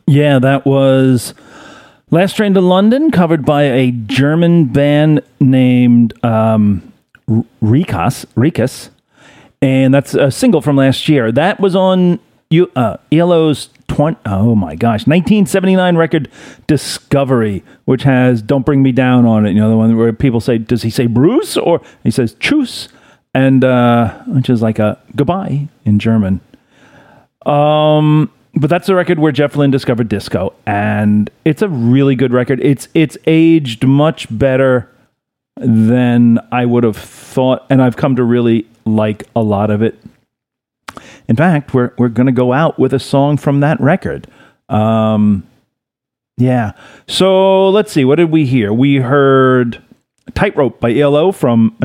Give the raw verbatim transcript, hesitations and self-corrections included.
Yeah, that was Last Train to London, covered by a German band named um, Rikas, Rikas, and that's a single from last year. That was on you, uh, E L O's twenty, oh my gosh, nineteen seventy-nine record Discovery, which has Don't Bring Me Down on it. You know, the one where people say, does he say Bruce? Or he says Tschüss, and uh, which is like a goodbye in German. Um... But that's the record where Jeff Lynne discovered disco, and it's a really good record. It's it's aged much better than I would have thought, and I've come to really like a lot of it. In fact, we're we're going to go out with a song from that record. Um, yeah. So let's see. What did we hear? We heard Tightrope by E L O from